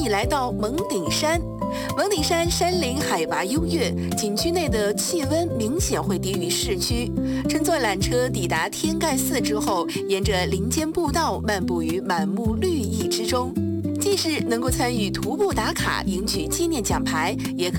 你来到蒙顶山。蒙顶山山林海拔优越，景区内的气温明显会低于市区。乘坐缆车抵达天盖寺之后，沿着林间步道漫步于满目绿意之中。既是能够参与徒步打卡赢取纪念奖牌，也可